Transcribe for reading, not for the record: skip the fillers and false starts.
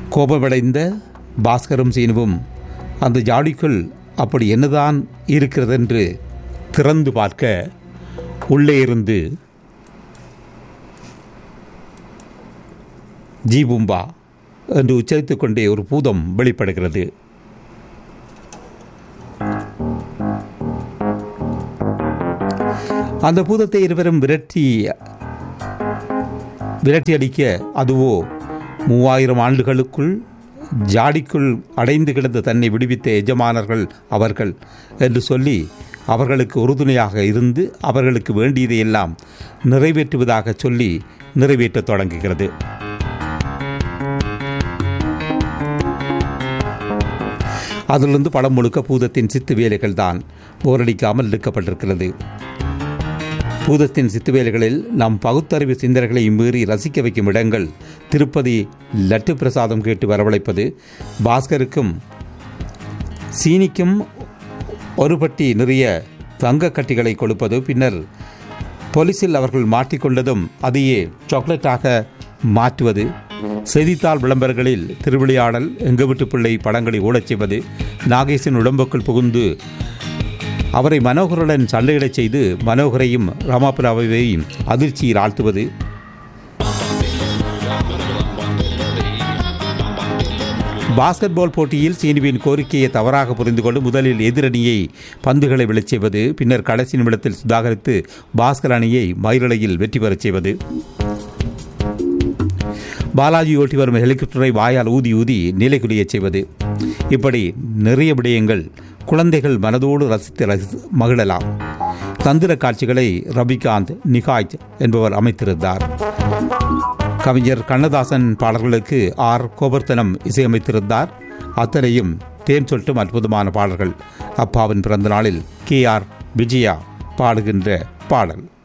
கோபமடைந்த பாஸ்கரும் சீனுவும் அந்த ஜாடிக்குள் அப்படி என்னதான் இருக்கிறதென்று திறந்து பார்க்க உள்ளே இருந்து ஜீபும்பா என்று உச்சரித்துக் கொண்டே ஒரு பூதம் வெளிப்படுகிறது. அந்த பூதத்தை இருவரும் விரட்டி அடிக்க அதுவோ 3000 ஆண்டுகளுக்குள் ஜாடிக்குள் அடைந்து கிடந்த தன்னை விடுவித்த எஜமானர்கள் அவர்கள் என்று சொல்லி அவர்களுக்கு உறுதுணையாக இருந்து அவர்களுக்கு வேண்டியதையெல்லாம் நிறைவேற்றுவதாக சொல்லி நிறைவேற்றத் தொடங்குகிறது. அதிலிருந்து படம் முழுக்க பூதத்தின் சித்து வேலைகள் தான் போரடிக்காமல் எடுக்கப்பட்டிருக்கிறது. பூதத்தின் சித்து வேலைகளில் நம் பகுத்தறிவு சிந்தனைகளை மீறி ரசிக்க வைக்கும் இடங்கள் திருப்பதி லட்டு பிரசாதம் கேட்டு வரவழைப்பது, பாஸ்கருக்கும் சீனிக்கும் ஒரு பட்டி நிறைய தங்க கட்டிகளை கொடுப்பது, பின்னர் போலீஸில் அவர்கள் மாட்டிக்கொண்டதும் அதையே சாக்லேட்டாக மாற்றுவது, செய்தித்தாள் விளம்பரங்களில் திருவிளையாடல் எங்க வீட்டு பிள்ளை படங்களை ஓடச் செய்வது, நாகேஷின் உடம்புக்குள் புகுந்து அவரை மனோகருடன் சண்டையிடச் செய்து மனோகரையும் ராமாபுராவையும் அதிர்ச்சியில் ஆழ்த்துவது, பாஸ்கெட்பால் போட்டியில் சீனுவின் கோரிக்கையை தவறாக புரிந்து கொண்டு முதலில் எதிரணியை பந்துகளை விழச் செய்வது, பின்னர் கடைசி நிமிடத்தில் சுதாகரித்து பாஸ்கர் அணியை மயிரிழையில் வெற்றி பெறச் செய்வது, பாலாஜி ஓட்டி வரும் ஹெலிகாப்டரை வாயால் ஊதி ஊதி நிலைகுலியச் செய்வது, இப்படி நிறைய விடயங்கள் குழந்தைகள் மனதோடு ரசித்து மகிழலாம். தந்திர காட்சிகளை ரவிகாந்த் நிகாய்த் என்பவர் அமைத்திருந்தார். கவிஞர் கண்ணதாசன் பாடல்களுக்கு ஆர் கோபர்த்தனம் இசையமைத்திருந்தார். அத்தனையும் தேன் சொட்டும் அற்புதமான பாடல்கள். அப்பாவின் பிறந்த நாளில் KR விஜயா பாடுகின்ற பாடல்.